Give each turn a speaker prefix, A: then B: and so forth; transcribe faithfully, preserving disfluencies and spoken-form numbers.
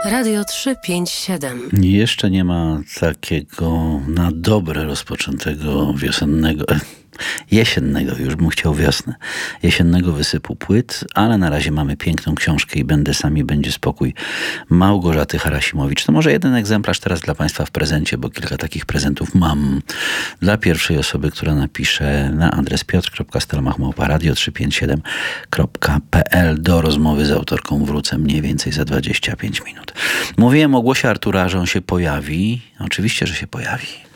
A: Radio trzy pięć siedem.
B: Jeszcze nie ma takiego na dobre rozpoczętego wiosennego, jesiennego, już bym chciał wiosnę, jesiennego wysypu płyt, ale na razie mamy piękną książkę i Będę sami, będzie spokój Małgorzaty Harasimowicz. To może jeden egzemplarz teraz dla Państwa w prezencie, bo kilka takich prezentów mam dla pierwszej osoby, która napisze na adres piotr kropka stelmach małpa radio trzysta pięćdziesiąt siedem kropka p l. Do rozmowy z autorką wrócę mniej więcej za dwadzieścia pięć minut. Mówiłem o głosie Artura, że on się pojawi. Oczywiście, że się pojawi.